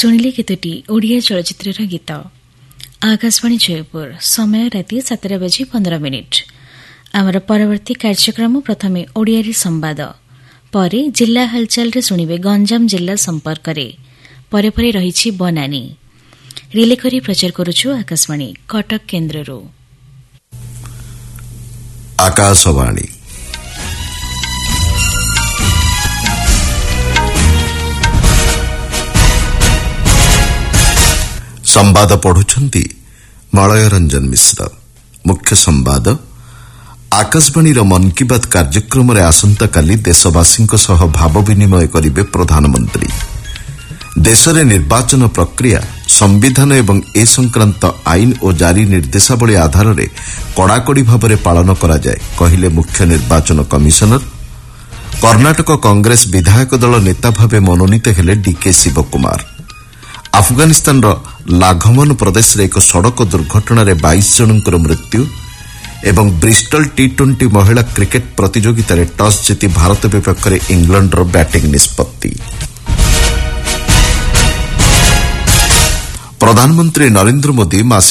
ଶୁଣିଲେ କେତୋଟି ଓଡ଼ିଆ ଚଳଚ୍ଚିତ୍ରର ଗୀତ। ଆକାଶବାଣୀ ଜୟପୁର, ସମୟ ରାତି 7:15। ଆମର ପରବର୍ତ୍ତୀ କାର୍ଯ୍ୟକ୍ରମ ପ୍ରଥମେ ଓଡ଼ିଆରେ ସମ୍ବାଦ, ପରେ ଜିଲ୍ଲା ହାଲଚାଲରେ ଶୁଣିବେ ଗଞ୍ଜାମ ଜିଲ୍ଲା ସମ୍ପର୍କରେ, ପରେ ପରେ ରହିଛି ବନାନୀ। ରିଲେ କରି ପ୍ରଚାର କରୁଛୁ ଆକାଶବାଣୀ କଟକ କେନ୍ଦ୍ରରୁ। ଆକାଶବାଣୀ ସମ୍ବାଦ ପଢୁଛନ୍ତି ମଳୟ ରଞ୍ଜନ ମିଶ୍ର। ମୁଖ୍ୟ ସମ୍ବାଦ। ଆକାଶବାଣୀର ମନ୍ କି ବାତ୍ କାର୍ଯ୍ୟକ୍ରମରେ ଆସନ୍ତାକାଲି ଦେଶବାସୀଙ୍କ ସହ ଭାବ ବିନିମୟ କରିବେ ପ୍ରଧାନମନ୍ତ୍ରୀ। ଦେଶରେ ନିର୍ବାଚନ ପ୍ରକ୍ରିୟା ସମ୍ବିଧାନ ଏବଂ ଏ ସଂକ୍ରାନ୍ତ ଆଇନ ଓ ଜାରି ନିର୍ଦ୍ଦେଶାବଳୀ ଆଧାରରେ କଡ଼ାକଡ଼ି ଭାବରେ ପାଳନ କରାଯାଏ, କହିଲେ ମୁଖ୍ୟ ନିର୍ବାଚନ କମିଶନର। କର୍ଣ୍ଣାଟକ କଂଗ୍ରେସ ବିଧାୟକ ଦଳ ନେତା ଭାବେ ମନୋନୀତ ହେଲେ ଡିକେ ଶିବକୁମାର। ଆଫଗାନିସ୍ତାନର ଲାଘମନ ପ୍ରଦେଶରେ ଏକ ସଡ଼କ ଦୁର୍ଘଟଣାରେ 22 ଜଣଙ୍କର ମୃତ୍ୟୁ ଏବଂ ବ୍ରିଷ୍ଟଲ ଟି-20 ମହିଳା କ୍ରିକେଟ୍ ପ୍ରତିଯୋଗିତାରେ ଟସ୍ ଜିତି ଭାରତ ବିପକ୍ଷରେ ଇଂଲଣ୍ଡର ବ୍ୟାଟିଂ ନିଷ୍ପତ୍ତି। ପ୍ରଧାନମନ୍ତ୍ରୀ ନରେନ୍ଦ୍ର ମୋଦି